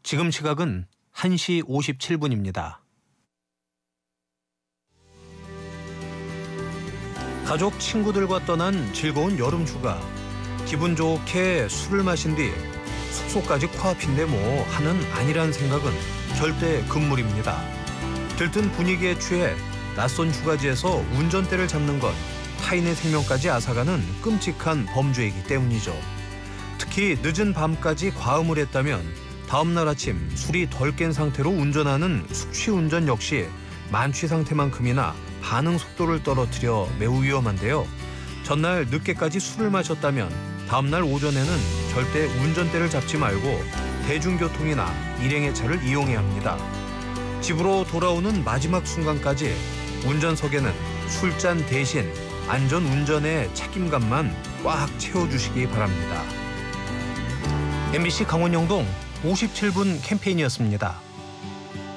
지금 시각은 1시 57분입니다. 가족, 친구들과 떠난 즐거운 여름 휴가. 기분 좋게 술을 마신 뒤 숙소까지 코앞인데 뭐 하는 아니란 생각은 절대 금물입니다. 들뜬 분위기에 취해 낯선 휴가지에서 운전대를 잡는 건 타인의 생명까지 앗아가는 끔찍한 범죄이기 때문이죠. 특히 늦은 밤까지 과음을 했다면 다음 날 아침 술이 덜 깬 상태로 운전하는 숙취운전 역시 만취 상태만큼이나 반응 속도를 떨어뜨려 매우 위험한데요. 전날 늦게까지 술을 마셨다면 다음 날 오전에는 절대 운전대를 잡지 말고 대중교통이나 일행의 차를 이용해야 합니다. 집으로 돌아오는 마지막 순간까지 운전석에는 술잔 대신 안전운전의 책임감만 꽉 채워주시기 바랍니다. MBC 강원영동 57분 캠페인이었습니다.